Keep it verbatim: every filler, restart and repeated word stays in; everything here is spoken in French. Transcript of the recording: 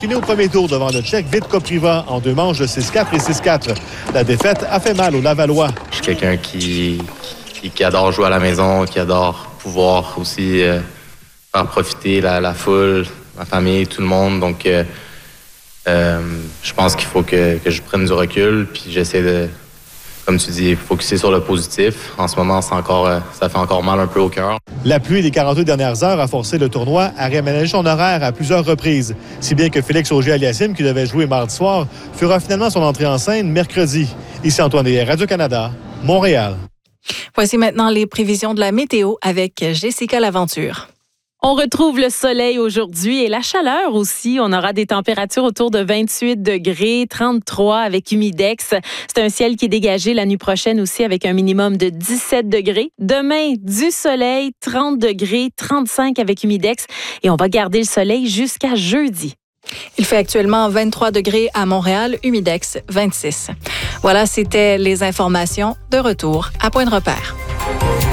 Fini au premier tour devant le Tchèque Vít Kopriva en deux manches de six quatre et six quatre. La défaite a fait mal aux Lavallois. Je suis quelqu'un qui, qui, qui adore jouer à la maison, qui adore pouvoir aussi euh, faire profiter la, la foule, ma famille, tout le monde. Donc, euh, euh, je pense qu'il faut que, que je prenne du recul, puis j'essaie de, comme tu dis, focusser sur le positif. En ce moment, c'est encore, euh, ça fait encore mal un peu au cœur. La pluie des quarante-deux dernières heures a forcé le tournoi à réaménager son horaire à plusieurs reprises, si bien que Félix Auger-Aliassime, qui devait jouer mardi soir, fera finalement son entrée en scène mercredi. Ici Antoine Des, Radio-Canada, Montréal. Voici maintenant les prévisions de la météo avec Jessica Laventure. On retrouve le soleil aujourd'hui et la chaleur aussi. On aura des températures autour de vingt-huit degrés, trente-trois avec humidex. C'est un ciel qui est dégagé la nuit prochaine aussi avec un minimum de dix-sept degrés. Demain, du soleil, trente degrés, trente-cinq avec humidex. Et on va garder le soleil jusqu'à jeudi. Il fait actuellement vingt-trois degrés à Montréal, humidex vingt-six. Voilà, c'était les informations. De retour à Point de repère.